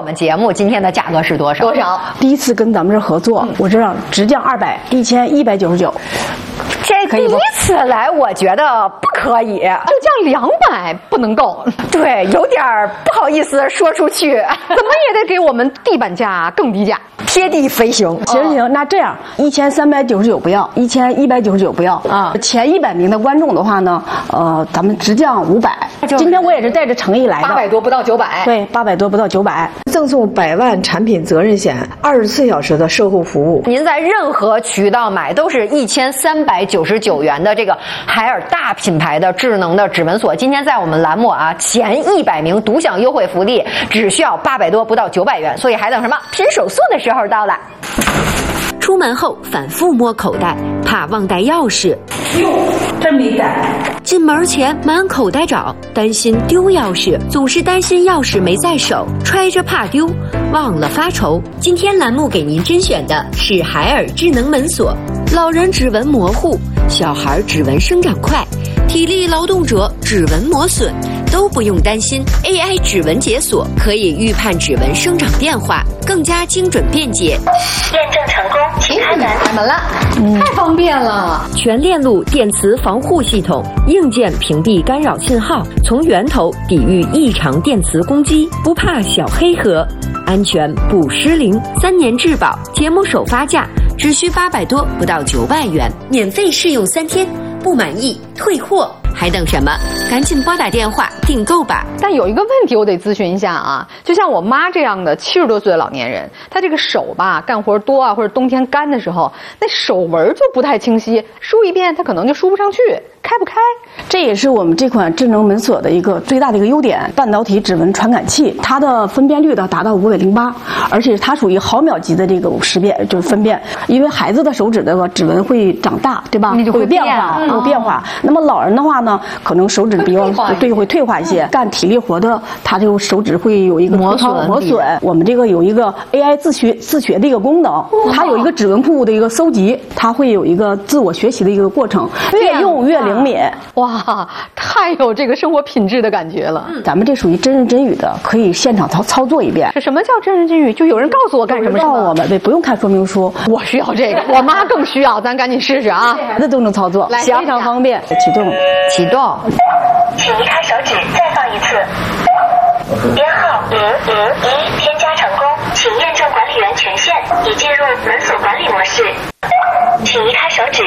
们节目，今天的价格是多少？ 多少？ 第一次跟咱们这合作，我这样直降200，1199。 这第一次来，我觉得不可以， 就降200不能够。 对，有点不好意思说出去， 怎么也得给我们地板价更低价， 贴地飞行。 行，那这样1399不要，1199不要啊。前100名的观众的话呢，咱们直降500。今天我也是带着诚意来的 ，800多不到900。 对，800多不到900。 赠送100万产品责任险，24小时的售后服务。 您在任何渠道买都是1399元的这个海尔大品牌的智能的指纹锁。今天在我们栏目啊，前100名独享优惠福利，只需要800多不到900元，所以还等什么？拼手速的时候到了。 出门后反复摸口袋，怕忘带钥匙。 哟，真没带。 进门前满口袋找，担心丢钥匙，总是担心钥匙没在手，揣着怕丢，忘了发愁。今天栏目给您甄选的是海尔智能门锁，老人指纹模糊，小孩指纹生长快，体力劳动者指纹磨损都不用担心 AI 指纹解锁，可以预判指纹生长变化，更加精准便捷。 验证成功，请开门。 开门了，太方便了！ 全链路电磁防护系统，硬件屏蔽干扰信号，从源头抵御异常电磁攻击，不怕小黑盒，安全不失灵，3年质保，节目首发价只需800多不到900元，免费试用3天，不满意退货。还等什么？赶紧拨打电话订购吧！ 但有一个问题我得咨询一下啊，就像我妈这样的70多岁的老年人，她这个手吧干活多啊，或者冬天干的时候，那手纹就不太清晰，梳一遍她可能就梳不上去，开不开。 这也是我们这款智能门锁的一个最大的一个优点，半导体指纹传感器，它的分辨率呢达到508，而且它属于毫秒级的这个识别，就是分辨。因为孩子的手指的指纹会长大，对吧？会有变化，有变化。那么老人的话呢，可能手指比较会退化一些，干体力活的，他这个手指会有一个磨损。我们这个有一个 AI 自学的一个功能，它有一个指纹库的一个搜集，它会有一个自我学习的一个过程，越用越灵敏。 哇，太有这个生活品质的感觉了。 咱们这属于真人真语的，可以现场操作一遍。 这什么叫真人真语？就有人告诉我干什么？ 告诉我们，对，不用看说明书。 我需要这个，我妈更需要，咱赶紧试试啊！ 孩子都能操作，非常方便。启动。 请移开手指，再放一次。编号001，添加成功，请验证管理员权限，已进入门锁管理模式。请移开手指，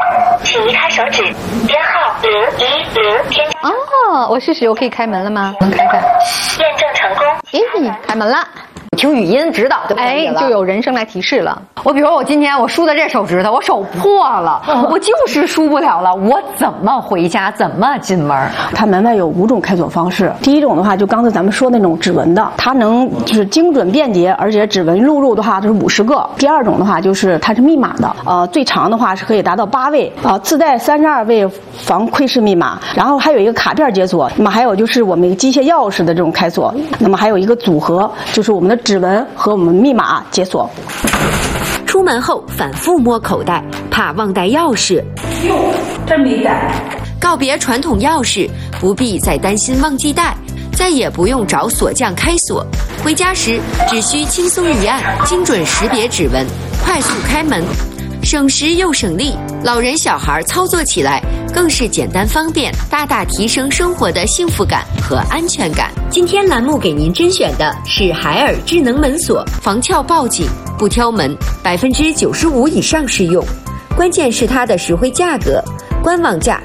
编号010，添加。 哦，我试试，我可以开门了吗？能开开。 验证成功。 咦，开门了。 听语音指导就可以了， 就有人声来提示了。 我比如说我今天我梳的这手指头，我手破了，我就是梳不了了，我怎么回家，怎么进门？ 它门外有5种开锁方式。第一种的话，就刚才咱们说那种指纹的，它能就是精准便捷，而且指纹录入的话就是50个。第二种的话就是它是密码的，最长的话是可以达到8位，自带32位防窥视密码，然后还有一个卡片解锁，那么还有就是我们机械钥匙的这种开锁，那么还有一个组合，就是我们的指纹和我们密码解锁。 出门后反复摸口袋，怕忘带钥匙。 哟，真没带。 告别传统钥匙，不必再担心忘记带，再也不用找锁匠开锁。回家时只需轻松一按，精准识别指纹，快速开门，省时又省力。老人小孩操作起来更是简单方便，大大提升生活的幸福感和安全感。今天栏目给您甄选的是海尔智能门锁，防撬报警不挑门，95%以上适用。关键是它的实惠价格，官网价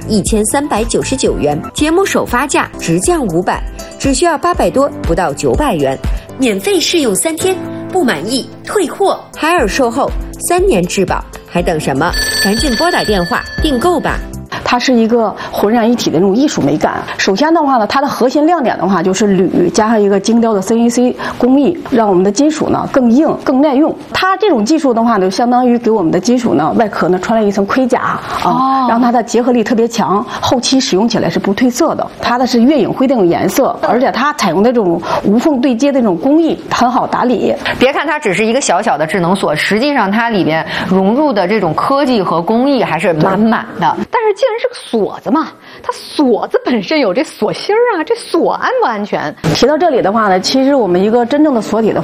1399元，节目首发价直降500，只需要800多不到900元，免费试用3天，不满意退货。海尔售后3年质保，还等什么？赶紧拨打电话订购吧。 它是一个浑然一体的那种艺术美感。首先的话呢，它的核心亮点的话就是铝加上一个精雕的 CNC 工艺，让我们的金属呢更硬更耐用。它这种技术的话呢，相当于给我们的金属呢外壳呢穿了一层盔甲让它的结合力特别强，后期使用起来是不褪色的。它的是月影灰那种颜色，而且它采用的这种无缝对接的这种工艺很好打理。 别看它只是一个小小的智能锁，实际上它里边融入的这种科技和工艺还是满满的。 但是既然是个锁子嘛，它锁子本身有这锁芯儿啊，这锁安不安全？ 提到这里的话呢，其实我们一个真正的锁体的话。